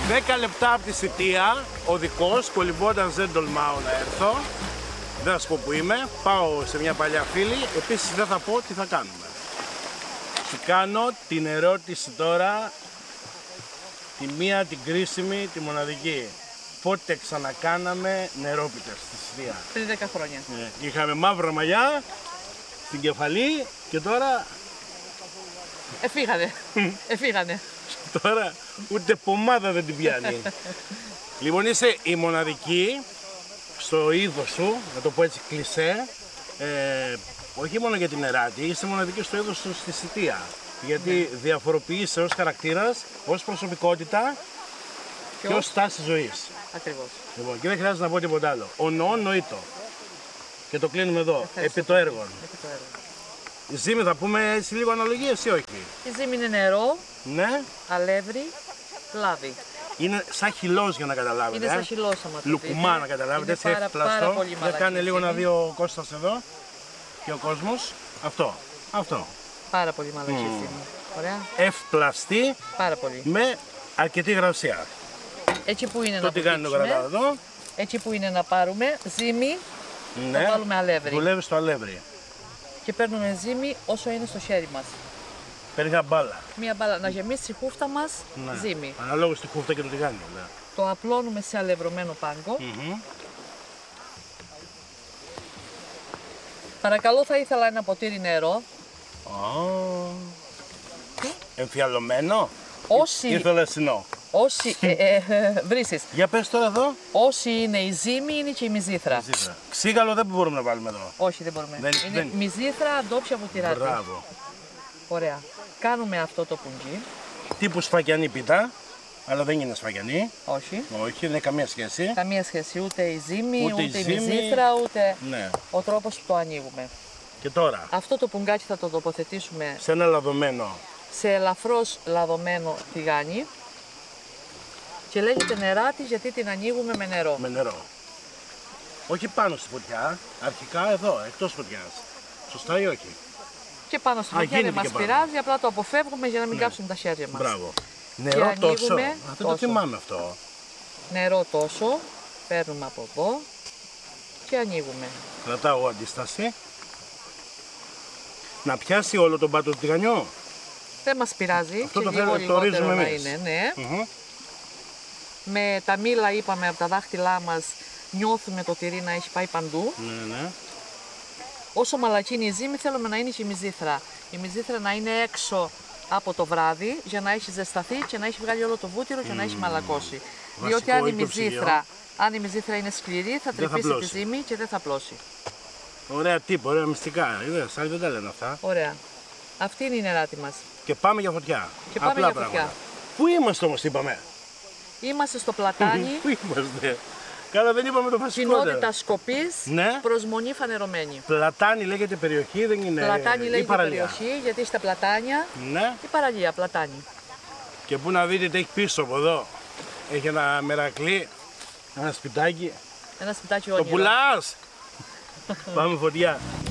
10 λεπτά από τη Σιτία, οδικός, κολυμπώντας δεν τολμάω να έρθω. Δεν θα σου πω που είμαι, πάω σε μια παλιά φίλη, επίσης δεν θα πω τι θα κάνουμε. Σου κάνω την ερώτηση τώρα, τη μία, την κρίσιμη, τη μοναδική. Πότε ξανακάναμε νερόπιτες στη Σιτία? Πριν 10 χρόνια. Είχαμε μαύρα μαλλιά στην κεφαλή και τώρα... Εφύγανε. Τώρα ούτε πομάδα δεν την πιάνει. Λοιπόν, είσαι η μοναδική στο είδος σου, να το πω έτσι κλισέ, όχι μόνο για την Εράτη, είσαι μοναδική στο είδος σου στη Σιτία. Γιατί διαφοροποιείσαι ως χαρακτήρας, ως προσωπικότητα και ως στάση ζωής. Ακριβώς. Λοιπόν, και δεν χρειάζεται να πω τίποτα άλλο. Ο νοόν νοήτο. Και το κλείνουμε εδώ, επί το έργο. Η ζύμη θα πούμε έτσι λίγο αναλογίες ή όχι? Η ζύμη είναι νερό, Ναι. αλεύρι, λάδι. Είναι σαν χυλός για να καταλάβετε. Είναι σαν χυλός άμα το Λουκουμά δείτε. να καταλάβετε, έτσι Είναι πάρα εύπλαστο. πολύ Δεν μαλακή κάνει λίγο ζύμη. να δει ο Κώστας εδώ και ο κόσμος. Αυτό. Πάρα πολύ μαλακή ζύμη. Ωραία. Εύπλαστη Πάρα πολύ. με αρκετή γρασία. Έτσι που είναι Το να τι κάνει το βουτήξουμε, κρατάω εδώ. έτσι που είναι να πάρουμε ζύμη, Ναι. θα βάλουμε αλεύρι. Δουλεύει στο αλεύρι. Και παίρνουμε ζύμη όσο είναι στο χέρι μας. Παίρνει μια μπάλα. Μία μπάλα να γεμίσει η χούφτα μας Ναι. ζύμη. Αναλόγως τη χούφτα και το τηγάνι. Ναι. Το απλώνουμε σε αλευρωμένο πάγκο. Παρακαλώ, θα ήθελα ένα ποτήρι νερό. Εμφιαλωμένο Όσοι, ή θελασσινό? βρίσεις, Για πες τώρα εδώ. όσοι είναι η ζύμη είναι και η μυζήθρα. Ξύγαλο δεν μπορούμε να βάλουμε εδώ. Όχι, δεν μπορούμε. Δεν- Είναι δεν- μυζήθρα, ντόπια βουτυράτη. Μπράβο. Ωραία. Κάνουμε αυτό το πουγγί. Τύπου σφακιανή πίτα, αλλά δεν είναι σφακιανή. Όχι. Όχι, δεν έχει καμία σχέση. Καμία σχέση ούτε η ζύμη, Ούτε ούτε, η η ζύμη. μυζήθρα, ούτε Ναι. ο τρόπος που το ανοίγουμε. Και τώρα, Αυτό το πουγγάκι θα το τοποθετήσουμε σε ένα λαδωμένο. σε ελαφρώς λαδωμένο τηγάνι και λέγεται νεράτη γιατί την ανοίγουμε με νερό. Με νερό. Όχι πάνω στη φωτιά, αρχικά εδώ, εκτός φωτιάς. Σωστά ή όχι? Και πάνω στη Α, φωτιά δεν γίνεται μας και πάνω. πειράζει, απλά το αποφεύγουμε για να μην κάψουν τα χέρια μας. Μπράβο. Νερό ανοίγουμε τόσο. Αυτό το τόσο. θυμάμαι αυτό. Νερό τόσο, παίρνουμε από εδώ και ανοίγουμε. Κρατάω αντίσταση. Να πιάσει όλο τον πάτο του τηγανιού. Δεν μας πειράζει, Αυτό και το λίγο θέλουμε, το λιγότερο ορίζουμε να εμείς. είναι. Ναι. Με τα μήλα είπαμε από τα δάχτυλά μας νιώθουμε το τυρί να έχει πάει παντού. Ναι. Όσο μαλακή είναι η ζύμη θέλουμε να είναι και η μυζήθρα. Η μυζήθρα να είναι έξω από το βράδυ για να έχει ζεσταθεί και να έχει βγάλει όλο το βούτυρο και να έχει μαλακώσει. Διότι αν η, υποψηλιό. μυζήθρα είναι σκληρή θα Δεν θα τρυπήσει τη πλώσει. ζύμη και δεν θα πλώσει. Ωραία τύπο, ωραία μυστικά. Είδες, άλλοι δεν τα λένε αυτά. Ωραία. Αυτή είναι η νεράτη μας. Και πάμε για φωτιά. Και πάμε Απλά για φωτιά. πράγματα. Πού είμαστε όμως, είπαμε? Είμαστε στο πλατάνι, Πού είμαστε? Καλά, δεν είπαμε το βασικότερο. κοινότητα Σκοπής, Ναι. προσμονή φανερωμένη. Πλατάνη λέγεται περιοχή, δεν είναι Πλατάνη ή λέγεται παραλία. περιοχή γιατί στα πλατάνια Ναι. η παραλία, πλατάνη. Και πού να δείτε τι έχει πίσω από εδώ. Έχει ένα μερακλή, ένα σπιτάκι. Ένα σπιτάκι Το όνειρο. πουλάς! Πάμε φωτιά.